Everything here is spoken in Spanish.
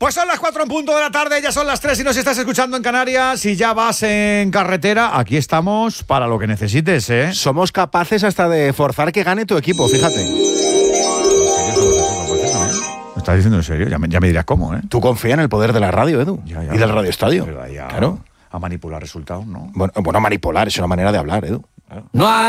Pues son las 4 en punto de la tarde, ya son las 3 y nos estás escuchando en Canarias y ya vas en carretera. Aquí estamos para lo que necesites, ¿eh? Somos capaces hasta de forzar que gane tu equipo, fíjate. ¿Me estás diciendo en serio? Ya me dirás cómo, ¿eh? Tú confía en el poder de la radio, Edu. Ya, y del radioestadio. Ya, claro. A manipular resultados, ¿no? Bueno, manipular es una manera de hablar, Edu. Claro. No hay